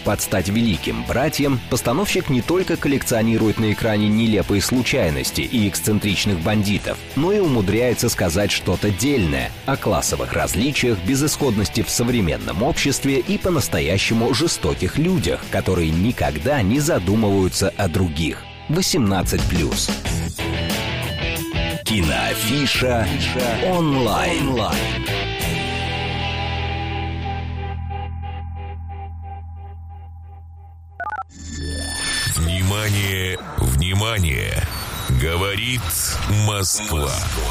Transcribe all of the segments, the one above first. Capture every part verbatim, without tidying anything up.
под стать великим братьям, постановщик не только коллекционирует на экране нелепые случайности и эксцентричных бандитов, но и умудряется сказать что-то дельное о классовых различиях, безысходности в современном обществе и по-настоящему жестоких людях, которые никогда не задумываются о других. восемнадцать плюс. Киноафиша онлайн. Внимание, внимание! Говорит Москва.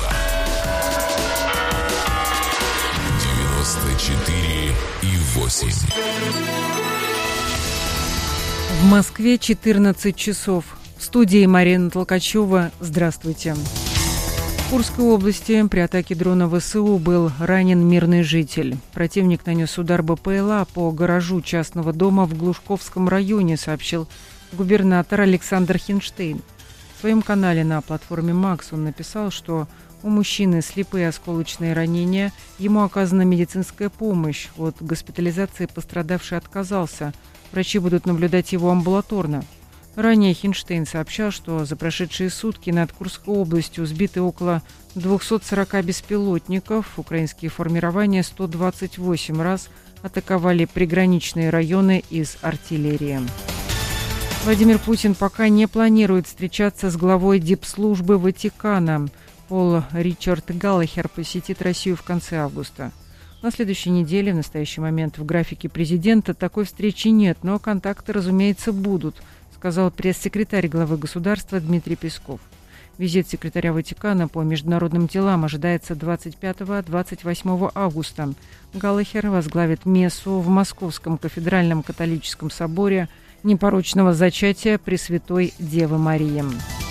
девяносто четыре и восемь. В Москве четырнадцать часов. В студии Марина Толкачева. Здравствуйте. В Курской области при атаке дрона ВСУ был ранен мирный житель. Противник нанес удар БПЛА по гаражу частного дома в Глушковском районе, сообщил губернатор Александр Хинштейн. В своем канале на платформе Макс он написал, что у мужчины слепые осколочные ранения, ему оказана медицинская помощь. От госпитализации пострадавший отказался. Врачи будут наблюдать его амбулаторно. Ранее Хинштейн сообщал, что за прошедшие сутки над Курской областью сбиты около двухсот сорока беспилотников. Украинские формирования сто двадцать восемь раз атаковали приграничные районы из артиллерии. Владимир Путин пока не планирует встречаться с главой дипслужбы Ватикана. Пол Ричард Галлахер посетит Россию в конце августа. На следующей неделе, в настоящий момент в графике президента, такой встречи нет, но контакты, разумеется, будут, сказал пресс-секретарь главы государства Дмитрий Песков. Визит секретаря Ватикана по международным делам ожидается двадцать пятого — двадцать восьмого августа. Галлахер возглавит мессу в Московском кафедральном католическом соборе непорочного зачатия Пресвятой Девы Марии.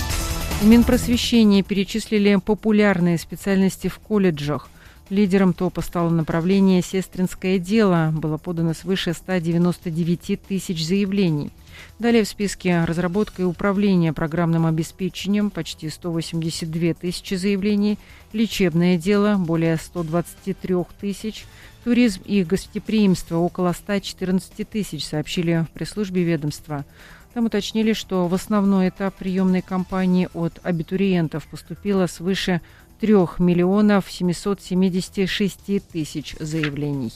В Минпросвещении перечислили популярные специальности в колледжах. Лидером топа стало направление «Сестринское дело». Было подано свыше ста девяноста девяти тысяч заявлений. Далее в списке разработка и управление программным обеспечением почти сто восемьдесят две тысячи заявлений, лечебное дело более ста двадцати трёх тысяч, туризм и гостеприимство около ста четырнадцати тысяч, сообщили в пресс-службе ведомства. Там уточнили, что в основной этап приемной кампании от абитуриентов поступило свыше трех миллионов семисот семидесяти шести тысяч заявлений.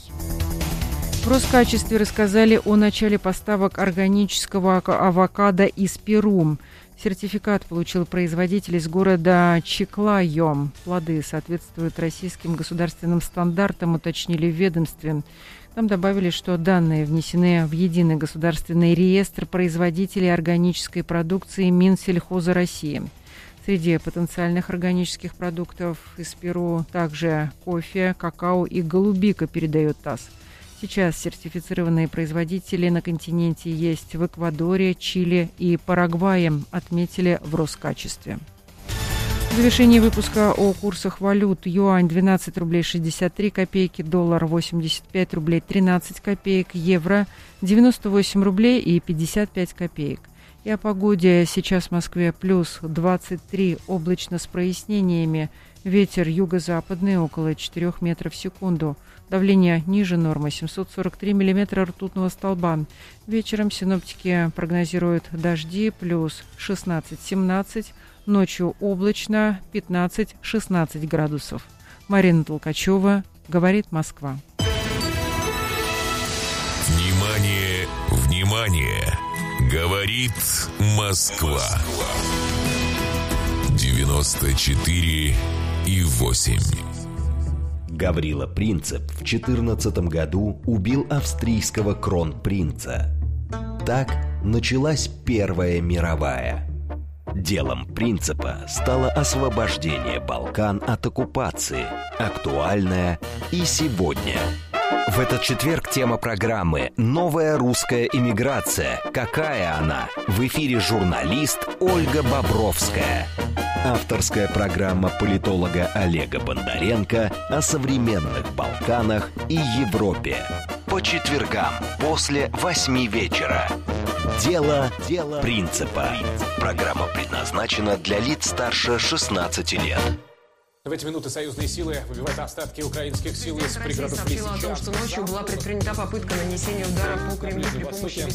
В Роскачестве рассказали о начале поставок органического авокадо из Перу. Сертификат получил производитель из города Чиклайо. Плоды соответствуют российским государственным стандартам, уточнили в ведомстве. Там добавили, что данные внесены в единый государственный реестр производителей органической продукции Минсельхоза России. Среди потенциальных органических продуктов из Перу также кофе, какао и голубика, передает ТАСС. Сейчас сертифицированные производители на континенте есть в Эквадоре, Чили и Парагвае, отметили в Роскачестве. В завершении выпуска о курсах валют. Юань двенадцать рублей шестьдесят три копейки, доллар восемьдесят пять рублей тринадцать копеек, евро девяносто восемь рублей и пятьдесят пять копеек. И о погоде. Сейчас в Москве плюс двадцать три, облачно с прояснениями. Ветер юго-западный около четырёх метров в секунду. Давление ниже нормы семьсот сорок три миллиметра ртутного столба. Вечером синоптики прогнозируют дожди плюс шестнадцать — семнадцать. Ночью облачно пятнадцать — шестнадцать градусов. Марина Толкачева, говорит Москва. Внимание, внимание! Говорит Москва. девяносто четыре и восемь. Гаврила Принцип в четырнадцатом году убил австрийского кронпринца. Так началась Первая мировая. Делом Принципа стало освобождение Балкан от оккупации, актуальное и сегодня. В этот четверг тема программы «Новая русская эмиграция. Какая она?» В эфире журналист Ольга Бобровская. Авторская программа политолога Олега Бондаренко о современных Балканах и Европе. По четвергам после восьми вечера. Дело, Дело Принципа. Программа предназначена для лиц старше шестнадцати лет. В эти минуты союзные силы выбивают остатки украинских сил из пригородов Лисичанска. Сообщила о том, что ночью была предпринята попытка нанесения удара по Кремлю при помощи